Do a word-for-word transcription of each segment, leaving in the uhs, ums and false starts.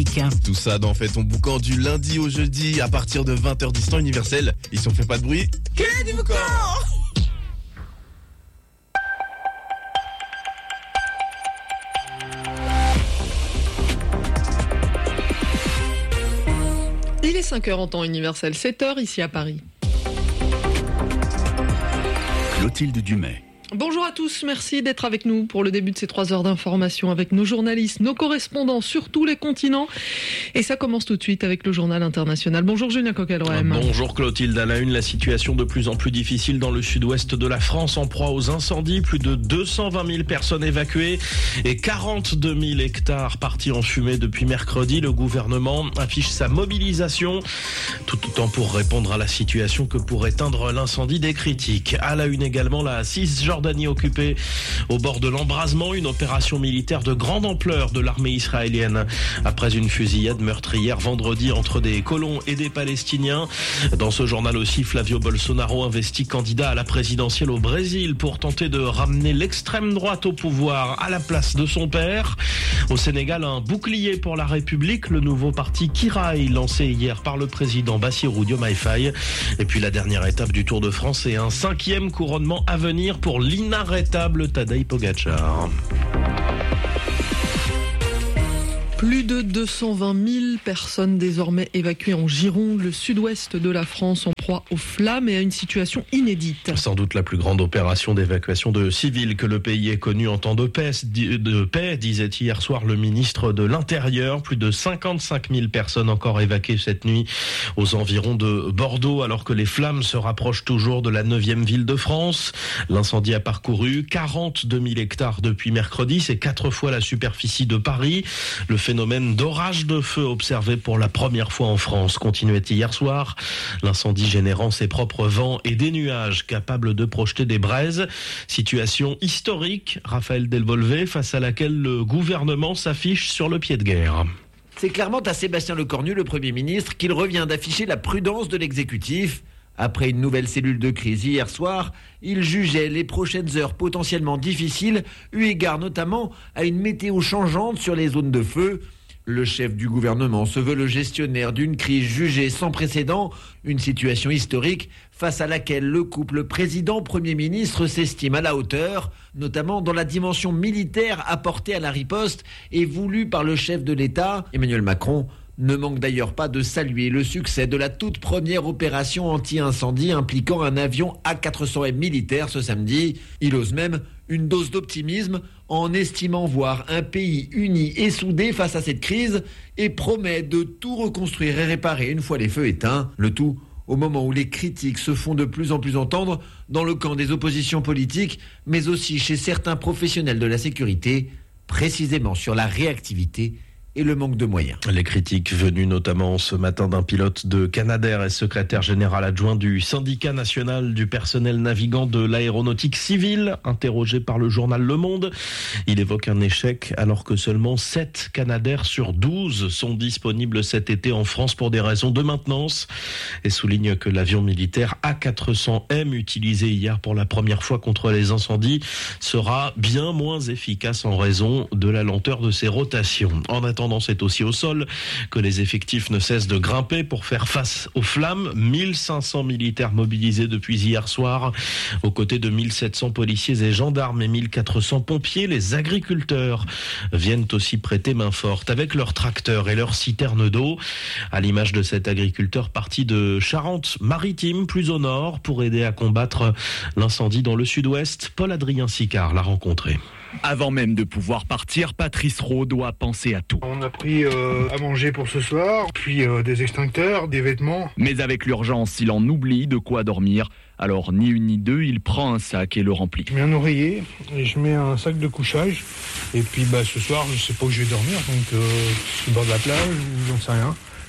musique. Tout ça dans Fait ton boucan du lundi au jeudi à partir de vingt heures dix temps universel. Et si on fait pas de bruit, quel est du boucan? Il est cinq heures en temps universel, sept heures ici à Paris. Clotilde Dumais. Bonjour à tous, merci d'être avec nous pour le début de ces trois heures d'information avec nos journalistes, nos correspondants sur tous les continents. Et ça commence tout de suite avec le journal international. Bonjour Julien Coquelroem. Bonjour Clotilde, à la une, la situation de plus en plus difficile dans le sud-ouest de la France en proie aux incendies. Plus de deux cent vingt mille personnes évacuées et quarante-deux mille hectares partis en fumée depuis mercredi. Le gouvernement affiche sa mobilisation, tout autant pour répondre à la situation que pour éteindre l'incendie des critiques. À la une également, la Cisjordanie occupée au bord de l'embrasement, une opération militaire de grande ampleur de l'armée israélienne après une fusillade meurtrière vendredi entre des colons et des Palestiniens. Dans ce journal aussi, Flavio Bolsonaro investit candidat à la présidentielle au Brésil pour tenter de ramener l'extrême droite au pouvoir à la place de son père. Au Sénégal, un bouclier pour la République, le nouveau parti Kiraï lancé hier par le président Bassirou Diomaye Faye. Et puis la dernière étape du Tour de France et un cinquième couronnement à venir pour l'inarrêtable Tadej Pogačar. Plus de deux cent vingt mille personnes désormais évacuées en Gironde, le sud-ouest de la France, en proie aux flammes et à une situation inédite. Sans doute la plus grande opération d'évacuation de civils que le pays ait connue en temps de paix, de paix, disait hier soir le ministre de l'Intérieur. Plus de cinquante-cinq mille personnes encore évacuées cette nuit aux environs de Bordeaux, alors que les flammes se rapprochent toujours de la neuvième ville de France. L'incendie a parcouru quarante-deux mille hectares depuis mercredi, c'est quatre fois la superficie de Paris. Le phénomène d'orage de feu observé pour la première fois en France continuait hier soir. L'incendie générant ses propres vents et des nuages capables de projeter des braises. Situation historique, Raphaël Delvolvé, face à laquelle le gouvernement s'affiche sur le pied de guerre. C'est clairement à Sébastien Lecornu, le Premier ministre, qu'il revient d'afficher la prudence de l'exécutif. Après une nouvelle cellule de crise hier soir, il jugeait les prochaines heures potentiellement difficiles, eu égard notamment à une météo changeante sur les zones de feu. Le chef du gouvernement se veut le gestionnaire d'une crise jugée sans précédent, une situation historique face à laquelle le couple président-premier ministre s'estime à la hauteur, notamment dans la dimension militaire apportée à la riposte et voulue par le chef de l'État, Emmanuel Macron. Ne manque d'ailleurs pas de saluer le succès de la toute première opération anti-incendie impliquant un avion A quatre cents M militaire ce samedi. Il ose même une dose d'optimisme en estimant voir un pays uni et soudé face à cette crise et promet de tout reconstruire et réparer une fois les feux éteints. Le tout au moment où les critiques se font de plus en plus entendre dans le camp des oppositions politiques, mais aussi chez certains professionnels de la sécurité, précisément sur la réactivité et le manque de moyens. Les critiques venues notamment ce matin d'un pilote de Canadair et secrétaire général adjoint du syndicat national du personnel navigant de l'aéronautique civile, interrogé par le journal Le Monde. Il évoque un échec alors que seulement sept Canadair sur douze sont disponibles cet été en France pour des raisons de maintenance et souligne que l'avion militaire A quatre cents M utilisé hier pour la première fois contre les incendies sera bien moins efficace en raison de la lenteur de ses rotations. En attendant, c'est aussi au sol que les effectifs ne cessent de grimper pour faire face aux flammes. mille cinq cents militaires mobilisés depuis hier soir, aux côtés de mille sept cents policiers et gendarmes et mille quatre cents pompiers. Les agriculteurs viennent aussi prêter main forte avec leurs tracteurs et leurs citernes d'eau, à l'image de cet agriculteur parti de Charente-Maritime, plus au nord, pour aider à combattre l'incendie dans le sud-ouest. Paul-Adrien Sicard l'a rencontré. Avant même de pouvoir partir, Patrice Rowe doit penser à tout. On a pris euh, à manger pour ce soir, puis euh, des extincteurs, des vêtements. Mais avec l'urgence, il en oublie de quoi dormir. Alors ni une ni deux, il prend un sac et le remplit. Je mets un oreiller et je mets un sac de couchage. Et puis bah, ce soir, je sais pas où je vais dormir, donc euh, sur le bord de la plage ou j'en sais rien.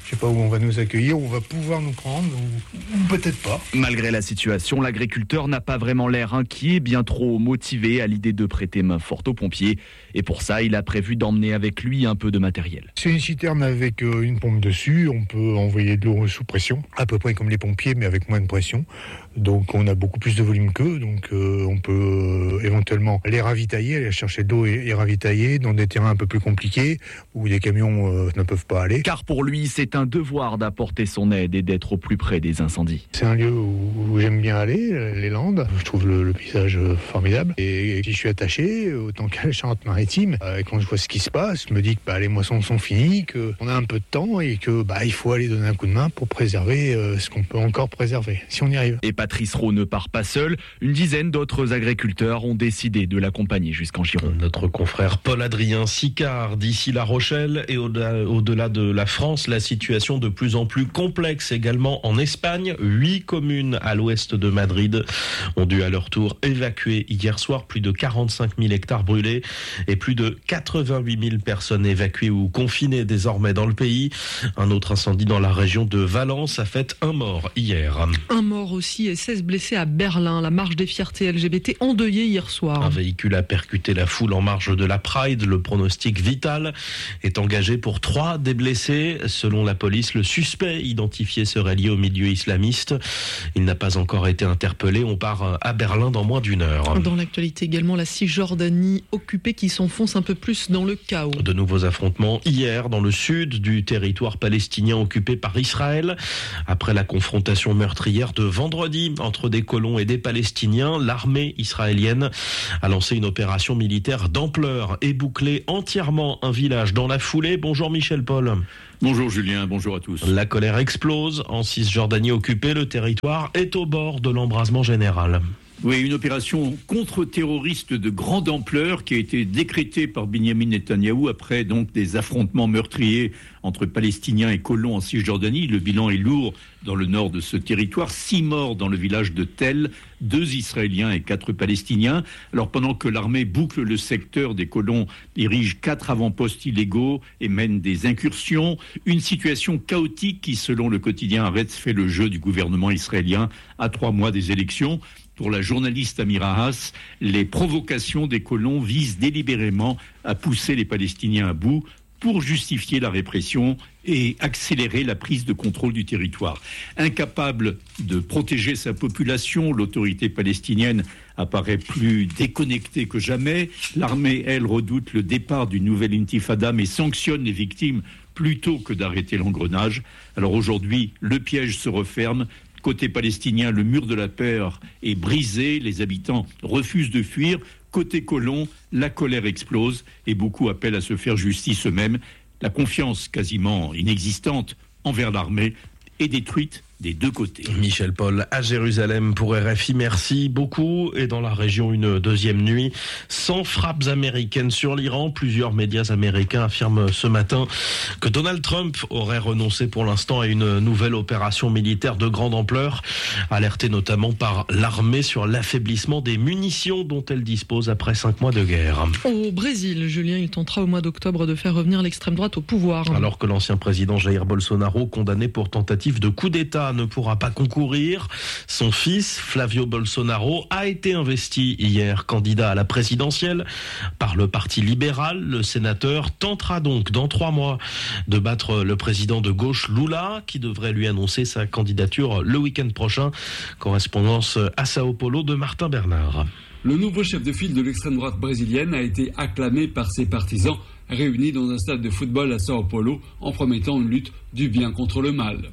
Je sais pas où on va nous accueillir, où on va pouvoir nous prendre, ou, ou peut-être pas. Malgré la situation, l'agriculteur n'a pas vraiment l'air inquiet, bien trop motivé à l'idée de prêter main forte aux pompiers. Et pour ça, il a prévu d'emmener avec lui un peu de matériel. C'est une citerne avec euh, une pompe dessus, on peut envoyer de l'eau sous pression, à peu près comme les pompiers, mais avec moins de pression. Donc on a beaucoup plus de volume qu'eux, donc euh, on peut euh, éventuellement les ravitailler, aller chercher de l'eau et, et ravitailler dans des terrains un peu plus compliqués, où les camions euh, ne peuvent pas aller. Car pour lui, c'est un devoir d'apporter son aide et d'être au plus près des incendies. C'est un lieu où, où j'aime bien aller, les Landes. Je trouve le, le paysage formidable. Et, et si je suis attaché, autant qu'à la Charente-Maritime, euh, quand je vois ce qui se passe, je me dis que bah, les moissons sont finies, qu'on a un peu de temps et que bah, il faut aller donner un coup de main pour préserver euh, ce qu'on peut encore préserver, si on y arrive. Et Patrice Roux ne part pas seul. Une dizaine d'autres agriculteurs ont décidé de l'accompagner jusqu'en Gironde. Notre confrère Paul-Adrien Sicard d'ici La Rochelle et au-delà, au-delà de la France, la situation de plus en plus complexe également en Espagne. Huit communes à l'ouest de Madrid ont dû à leur tour évacuer hier soir plus de quarante-cinq mille hectares brûlés et plus de quatre-vingt-huit mille personnes évacuées ou confinées désormais dans le pays. Un autre incendie dans la région de Valence a fait un mort hier. Un mort aussi et seize blessés à Berlin. La marche des fiertés L G B T endeuillée hier soir. Un véhicule a percuté la foule en marge de la Pride. Le pronostic vital est engagé pour trois des blessés. Selon la police, le suspect identifié serait lié au milieu islamiste. Il n'a pas encore été interpellé. On part à Berlin dans moins d'une heure. Dans l'actualité également, la Cisjordanie occupée qui s'enfonce un peu plus dans le chaos. De nouveaux affrontements hier dans le sud du territoire palestinien occupé par Israël. Après la confrontation meurtrière de vendredi entre des colons et des Palestiniens, l'armée israélienne a lancé une opération militaire d'ampleur et bouclé entièrement un village dans la foulée. Bonjour Michel Paul. Bonjour Julien, bonjour à tous. La colère explose en Cisjordanie occupée. Le territoire est au bord de l'embrasement général. Oui, une opération contre-terroriste de grande ampleur qui a été décrétée par Benyamin Netanyahou après donc des affrontements meurtriers entre Palestiniens et colons en Cisjordanie. Le bilan est lourd dans le nord de ce territoire. Six morts dans le village de Tel, deux Israéliens et quatre Palestiniens. Alors pendant que l'armée boucle le secteur, des colons érigent quatre avant-postes illégaux et mènent des incursions. Une situation chaotique qui, selon le quotidien Haaretz, fait le jeu du gouvernement israélien à trois mois des élections. Pour la journaliste Amira Haas, les provocations des colons visent délibérément à pousser les Palestiniens à bout pour justifier la répression et accélérer la prise de contrôle du territoire. Incapable de protéger sa population, l'autorité palestinienne apparaît plus déconnectée que jamais. L'armée, elle, redoute le départ d'une nouvelle intifada mais sanctionne les victimes plutôt que d'arrêter l'engrenage. Alors aujourd'hui, le piège se referme. Côté palestinien, le mur de la peur est brisé, les habitants refusent de fuir. Côté colon, la colère explose et beaucoup appellent à se faire justice eux-mêmes. La confiance quasiment inexistante envers l'armée est détruite des deux côtés. Michel Paul à Jérusalem pour R F I, merci beaucoup. Et dans la région, une deuxième nuit sans frappes américaines sur l'Iran. Plusieurs médias américains affirment ce matin que Donald Trump aurait renoncé pour l'instant à une nouvelle opération militaire de grande ampleur, alertée notamment par l'armée sur l'affaiblissement des munitions dont elle dispose après cinq mois de guerre. Au Brésil, Julien, il tentera au mois d'octobre de faire revenir l'extrême droite au pouvoir. Alors que l'ancien président Jair Bolsonaro, condamné pour tentative de coup d'État, ne pourra pas concourir. Son fils, Flavio Bolsonaro, a été investi hier candidat à la présidentielle par le Parti libéral. Le sénateur tentera donc dans trois mois de battre le président de gauche Lula, qui devrait lui annoncer sa candidature le week-end prochain. Correspondance à Sao Paulo de Martin Bernard. Le nouveau chef de file de l'extrême droite brésilienne a été acclamé par ses partisans réunis dans un stade de football à Sao Paulo en promettant une lutte du bien contre le mal.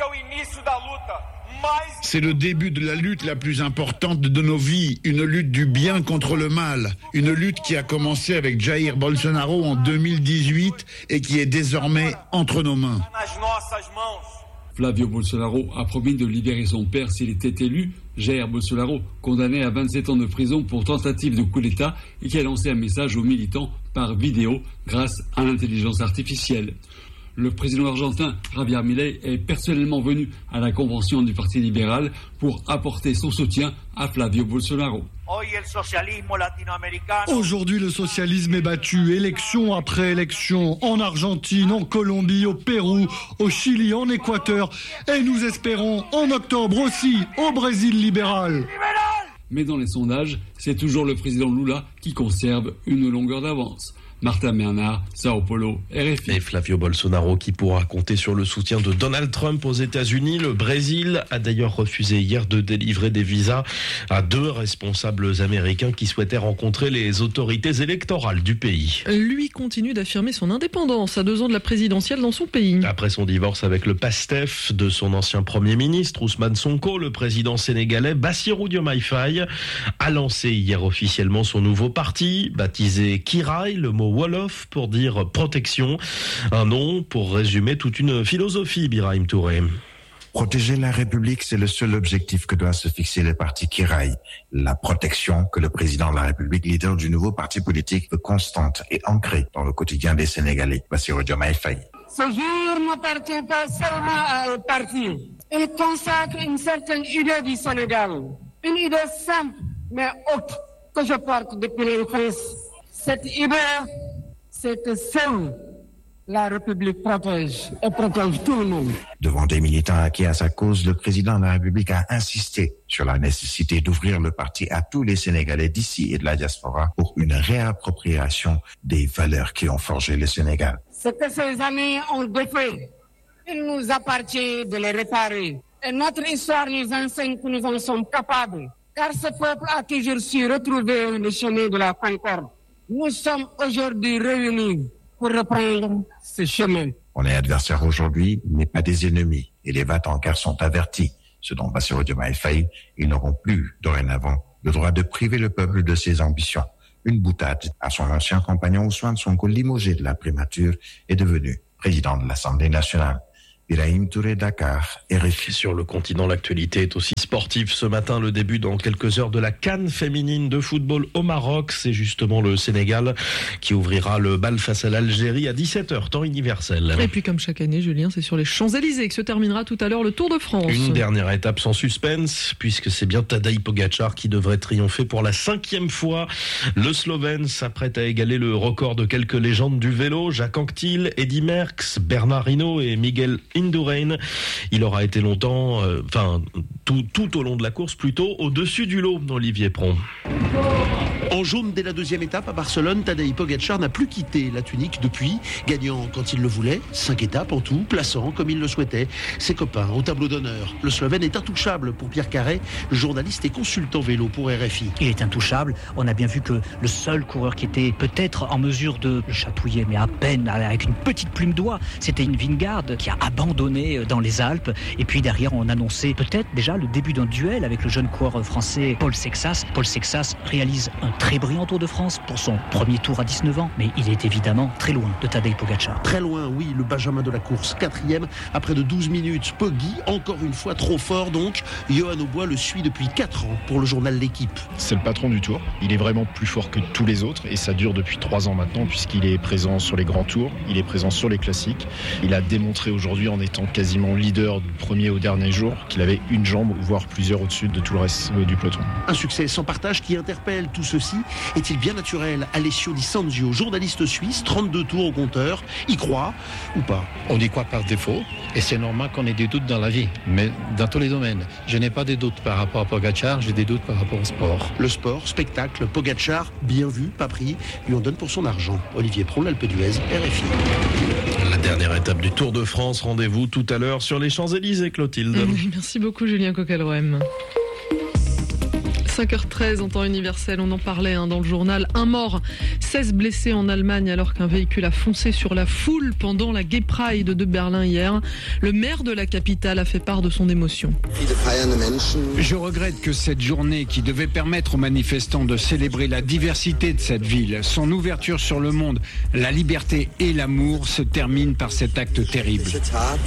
C'est le début de la lutte la plus importante de nos vies, une lutte du bien contre le mal, une lutte qui a commencé avec Jair Bolsonaro en deux mille dix-huit et qui est désormais entre nos mains. Flavio Bolsonaro a promis de libérer son père s'il était élu. Jair Bolsonaro, condamné à vingt-sept ans de prison pour tentative de coup d'État et qui a lancé un message aux militants par vidéo grâce à l'intelligence artificielle. Le président argentin Javier Milei est personnellement venu à la convention du Parti libéral pour apporter son soutien à Flavio Bolsonaro. Aujourd'hui, le socialisme est battu, élection après élection, en Argentine, en Colombie, au Pérou, au Chili, en Équateur, et nous espérons en octobre aussi au Brésil libéral. Mais dans les sondages, c'est toujours le président Lula qui conserve une longueur d'avance. Martin Bernard, Sao Paulo, R F I. Et Flavio Bolsonaro qui pourra compter sur le soutien de Donald Trump aux États-Unis. Le Brésil a d'ailleurs refusé hier de délivrer des visas à deux responsables américains qui souhaitaient rencontrer les autorités électorales du pays. Lui continue d'affirmer son indépendance à deux ans de la présidentielle dans son pays. Après son divorce avec le pastef de son ancien Premier ministre, Ousmane Sonko, le président sénégalais Bassirou Diomaye Faye a lancé hier officiellement son nouveau parti, baptisé Kiraay, le mot Wolof pour dire protection, un nom pour résumer toute une philosophie, Birahim Touré. Protéger la République, c'est le seul objectif que doit se fixer le parti Kiraay. La protection que le président de la République, leader du nouveau parti politique, veut constante et ancrée dans le quotidien des Sénégalais. Bassirou Diomaye Faye. Ce jour n'appartient pas seulement à un parti. Il consacre une certaine idée du Sénégal. Une idée simple, mais haute, que je porte depuis l'enfance. Cette idée, c'est que seule la République protège et protège tout le monde. Devant des militants acquis à sa cause, le président de la République a insisté sur la nécessité d'ouvrir le parti à tous les Sénégalais d'ici et de la diaspora pour une réappropriation des valeurs qui ont forgé le Sénégal. Ce que ces années ont défait, il nous appartient de les réparer. Et notre histoire nous enseigne que nous en sommes capables, car ce peuple a toujours su retrouver le chemin de la concorde. Nous sommes aujourd'hui réunis pour reprendre ce chemin. On est adversaires aujourd'hui, mais pas des ennemis. Et les va-t-en-guerre sont avertis. Ce dont Bassirou Diomaye Faye, ils n'auront plus, dorénavant, le droit de priver le peuple de ses ambitions. Une boutade à son ancien compagnon Ousmane Sonko, limogé de la primature, est devenu président de l'Assemblée nationale. Birahim Touré, Dakar, R F I. Sur le continent, l'actualité est aussi sportive. Ce matin, le début dans quelques heures de la CAN féminine de football au Maroc. C'est justement le Sénégal qui ouvrira le bal face à l'Algérie à dix-sept heures, temps universel. Et puis comme chaque année, Julien, c'est sur les Champs-Élysées que se terminera tout à l'heure le Tour de France. Une dernière étape sans suspense, puisque c'est bien Tadej Pogačar qui devrait triompher pour la cinquième fois. Le Slovène s'apprête à égaler le record de quelques légendes du vélo. Jacques Anquetil, Eddy Merckx, Bernard Hinault et Miguel Indurain. Il aura été longtemps, euh, enfin tout, tout au long de la course plutôt, au-dessus du lot, Olivier Pron. En jaune dès la deuxième étape à Barcelone, Tadej Pogačar n'a plus quitté la tunique depuis, gagnant quand il le voulait, cinq étapes en tout, plaçant comme il le souhaitait ses copains au tableau d'honneur. Le Slovène est intouchable pour Pierre Carré, journaliste et consultant vélo pour R F I. Il est intouchable. On a bien vu que le seul coureur qui était peut-être en mesure de le chatouiller, mais à peine, avec une petite plume d'oie, c'était une Vingegaard qui a abandonné dans les Alpes. Et puis derrière, on annonçait peut-être déjà le début d'un duel avec le jeune coureur français Paul Sexas. Paul Sexas réalise un très brillant Tour de France pour son premier tour à dix-neuf ans, mais il est évidemment très loin de Tadej Pogačar. Très loin, oui, le Benjamin de la course, quatrième à près de douze minutes. Poggi, encore une fois trop fort donc. Johan Aubois le suit depuis quatre ans pour le journal L'Équipe. C'est le patron du Tour, il est vraiment plus fort que tous les autres et ça dure depuis trois ans maintenant puisqu'il est présent sur les grands tours, il est présent sur les classiques. Il a démontré aujourd'hui en étant quasiment leader du premier au dernier jour qu'il avait une jambe, voire plusieurs au-dessus de tout le reste du peloton. Un succès sans partage qui interpelle. Tout ceci est-il bien naturel? Alessio Di Sanzio, journaliste suisse, trente-deux tours au compteur, y croit ou pas? On y croit par défaut et c'est normal qu'on ait des doutes dans la vie, mais dans tous les domaines. Je n'ai pas de doutes par rapport à Pogačar, j'ai des doutes par rapport au sport. Le sport, spectacle, Pogačar, bien vu, pas pris, lui on donne pour son argent. Olivier Pron, l'Alpe d'Huez, R F I. La dernière étape du Tour de France, rendez-vous tout à l'heure sur les Champs-Élysées, Clotilde. Merci beaucoup Julien Coquelroem. cinq heures treize en temps universel, on en parlait hein, dans le journal. Un mort, seize blessés en Allemagne alors qu'un véhicule a foncé sur la foule pendant la Gay Pride de Berlin hier. Le maire de la capitale a fait part de son émotion. Je regrette que cette journée qui devait permettre aux manifestants de célébrer la diversité de cette ville, son ouverture sur le monde, la liberté et l'amour se termine par cet acte terrible.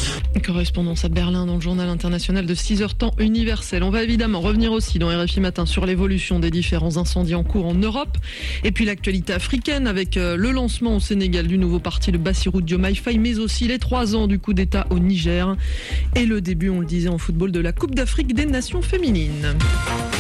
Correspondance à Berlin dans le journal international de six heures temps universel. On va évidemment revenir aussi dans R F I Matin sur sur l'évolution des différents incendies en cours en Europe. Et puis l'actualité africaine avec le lancement au Sénégal du nouveau parti de Bassirou Diomaye Faye, mais aussi les trois ans du coup d'État au Niger et le début, on le disait, en football de la Coupe d'Afrique des Nations féminines.